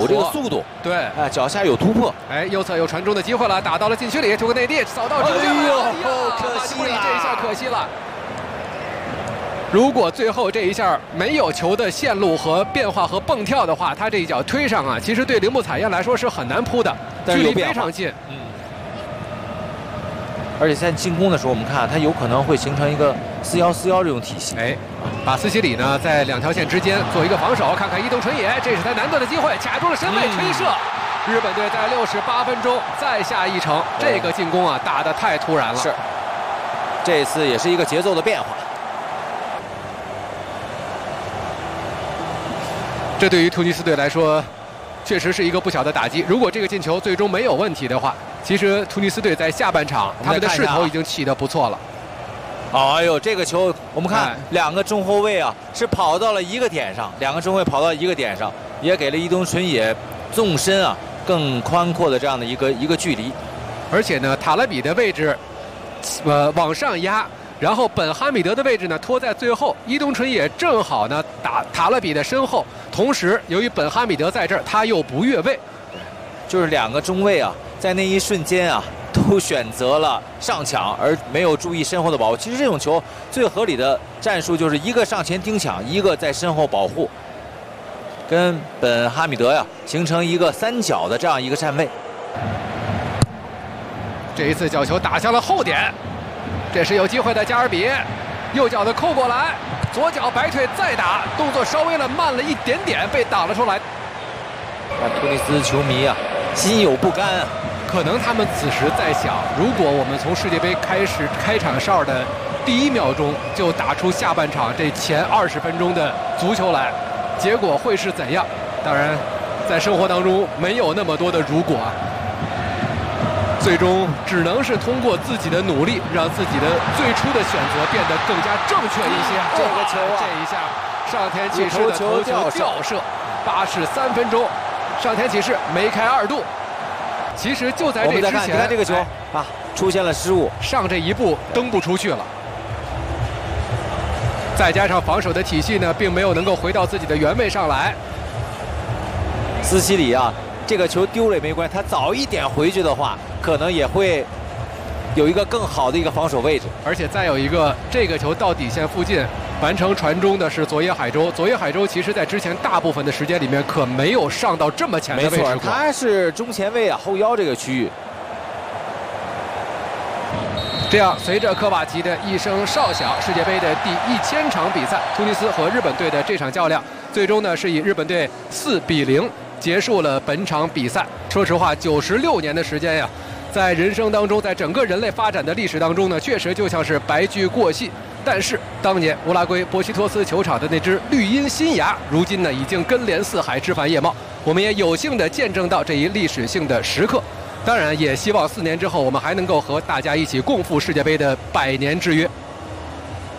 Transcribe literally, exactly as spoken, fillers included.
有这个速度， 对， 哎，脚下有突破， 哎，右侧有传中的机会了，打到了禁区里，突个内地扫到直接了， 哎呦， 可惜了，这一下可惜了。 如果最后这一下没有球的线路和变化和蹦跳的话，他这一脚推上啊，其实对铃木彩彦来说是很难扑的，距离非常近。嗯。 而且在进攻的时候，我们看他有可能会形成一个四幺四幺这种体系。 哎，把斯基里呢在两条线之间做一个防守，看看伊藤纯也，这是他难得的机会，卡住了身位推射。嗯、日本队在六十八分钟再下一城，这个进攻啊打得太突然了。 是。这次也是一个节奏的变化。 这对于突尼斯队来说，确实是一个不小的打击。如果这个进球最终没有问题的话，其实突尼斯队在下半场他们的势头已经起得不错了。 哎呦，这个球我们看、哎、两个中后卫啊是跑到了一个点上，两个中后卫跑到一个点上，也给了伊东纯也纵深啊更宽阔的这样的一个一个距离。 而且呢，塔勒比的位置，呃往上压。 然后本哈米德的位置呢拖在最后，伊东纯也正好呢打塔勒比的身后，同时由于本哈米德在这儿，他又不越位， 就是两个中卫啊，在那一瞬间啊都选择了上抢，而没有注意身后的保护。其实这种球最合理的战术就是一个上前盯抢，一个在身后保护，跟本哈米德呀形成一个三角的这样一个站位。 这一次角球打向了后点。 这是有机会的加尔比，右脚的扣过来，左脚摆腿再打，动作稍微了慢了一点点，被挡了出来。 那突尼斯球迷啊，心有不甘啊。 可能他们此时在想，如果我们从世界杯开始开场哨的第一秒钟就打出下半场这前二十分钟的足球来，结果会是怎样？当然，在生活当中没有那么多的如果啊。 最终只能是通过自己的努力，让自己的最初的选择变得更加正确一些。 这个球啊， 这一下上田启士的头球吊射，八十三分钟，上田启士梅开二度。其实就在这之前， 你看这个球、哎、啊，出现了失误， 上这一步蹬不出去了。再加上防守的体系呢，并没有能够回到自己的原位上来。 斯基里啊。 这个球丢了也没关系，他早一点回去的话，可能也会有一个更好的一个防守位置。 而且再有一个，这个球到底线附近完成传中的是佐野海洲。佐野海洲其实在之前大部分的时间里面可没有上到这么前的位置过。 没错，他是中前卫啊，后腰这个区域。 这样，随着科瓦奇的一声哨响，世界杯的第一千场比赛，突尼斯和日本队的这场较量，最终呢是以日本队四比零。 结束了本场比赛。说实话，九十六年的时间呀，在人生当中，在整个人类发展的历史当中呢，确实就像是白驹过隙。但是当年乌拉圭波西托斯球场的那只绿茵新芽，如今呢已经根连四海，枝繁叶茂。我们也有幸的见证到这一历史性的时刻。当然，也希望四年之后，我们还能够和大家一起共赴世界杯的百年之约。